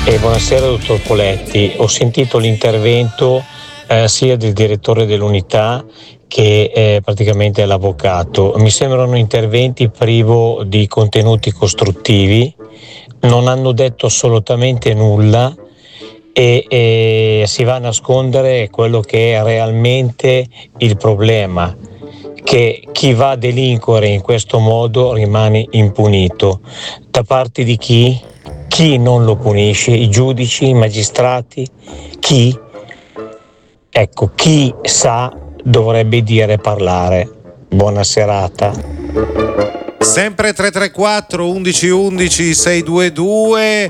Buonasera dottor Poletti, ho sentito l'intervento sia del direttore dell'unità che praticamente l'avvocato. Mi sembrano interventi privo di contenuti costruttivi, non hanno detto assolutamente nulla e si va a nascondere quello che è realmente il problema, che chi va a delinquere in questo modo rimane impunito. Da parte di chi? Chi non lo punisce? I giudici, i magistrati? Chi? Ecco, chi sa dovrebbe dire e parlare. Buona serata. Sempre 334 11 11 622,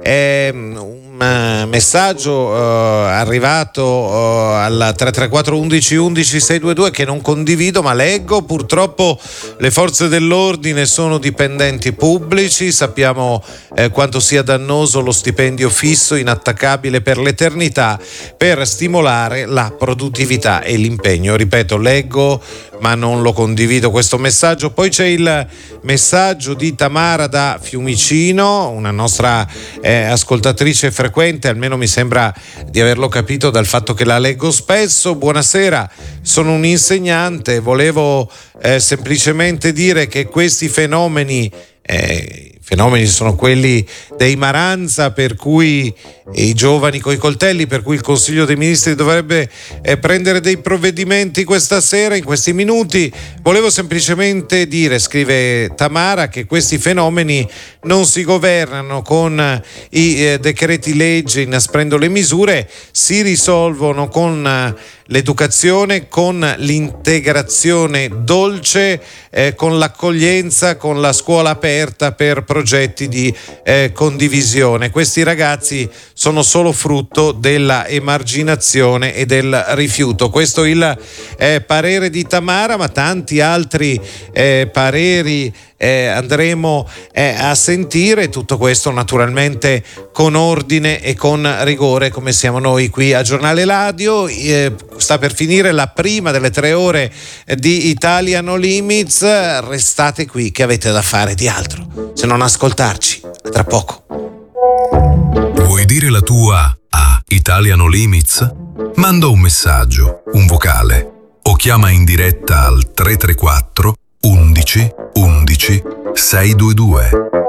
un messaggio arrivato al 334 11 11 622 che non condivido ma leggo. Purtroppo le forze dell'ordine sono dipendenti pubblici, sappiamo quanto sia dannoso lo stipendio fisso inattaccabile per l'eternità per stimolare la produttività e l'impegno. Ripeto, leggo ma non lo condivido questo messaggio. Poi c'è il messaggio di Tamara da Fiumicino, una nostra ascoltatrice frequente, almeno mi sembra di averlo capito dal fatto che la leggo spesso. Buonasera, sono un insegnante, volevo semplicemente dire che questi fenomeni sono quelli dei Maranza, per cui i giovani coi coltelli, per cui il Consiglio dei Ministri dovrebbe prendere dei provvedimenti questa sera, in questi minuti. Volevo semplicemente dire, scrive Tamara, che questi fenomeni non si governano con i decreti legge inasprendo le misure, si risolvono con l'educazione, con l'integrazione dolce, con l'accoglienza, con la scuola aperta per progetti di condivisione. Questi ragazzi sono solo frutto della emarginazione e del rifiuto. Questo è il parere di Tamara, ma tanti altri pareri andremo a sentire. Tutto questo naturalmente con ordine e con rigore, come siamo noi qui a Giornale Radio. Sta per finire la prima delle 3 ore di Italia No Limits. Restate qui che avete da fare di altro se non ascoltarci. A tra poco. Vuoi dire la tua a Italia No Limits? Manda un messaggio, un vocale o chiama in diretta al 334 11 11 622.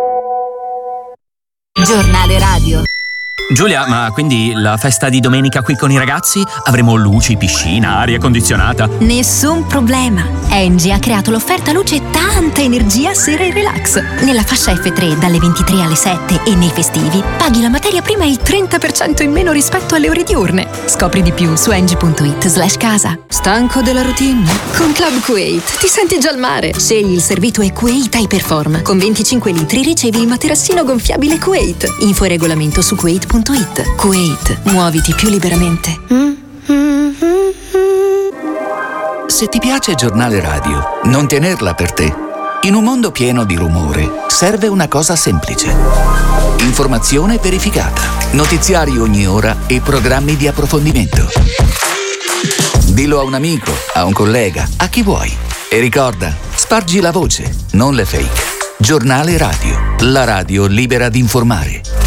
Giornale Radio. Giulia, ma quindi la festa di domenica qui con i ragazzi? Avremo luci, piscina, aria condizionata? Nessun problema. Engie ha creato l'offerta luce tanta energia sera e relax. Nella fascia F3 dalle 23 alle 7 e nei festivi paghi la materia prima il 30% in meno rispetto alle ore diurne. Scopri di più su engie.it/casa. Stanco della routine? Con Club Kuwait ti senti già al mare. Scegli il servito Kuwait iPerform. Con 25 litri ricevi il materassino gonfiabile Kuwait. Info e regolamento su Kuwait.it. Kuwait, muoviti più liberamente. Se ti piace Giornale Radio, non tenerla per te. In un mondo pieno di rumore, serve una cosa semplice. Informazione verificata, notiziari ogni ora e programmi di approfondimento. Dillo a un amico, a un collega, a chi vuoi. E ricorda, spargi la voce, non le fake. Giornale Radio, la radio libera di informare.